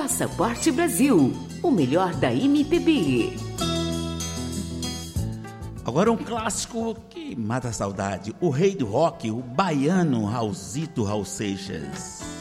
Passaporte Brasil, o melhor da MPB. Agora um clássico que mata a saudade. O rei do rock, o baiano Raulzito Raul Seixas.